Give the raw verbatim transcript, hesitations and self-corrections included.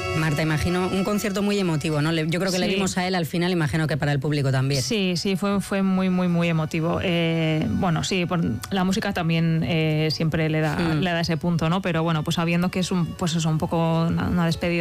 Marta, imagino un concierto muy emotivo, ¿no? Yo creo que sí. Le vimos a él al final, imagino que para el público también. Sí, sí, fue, fue muy, muy, muy emotivo. Eh, bueno, sí, por, la música también eh, siempre le da, mm. le da ese punto, ¿no? Pero bueno, pues sabiendo que es un, pues eso, un poco una, una despedida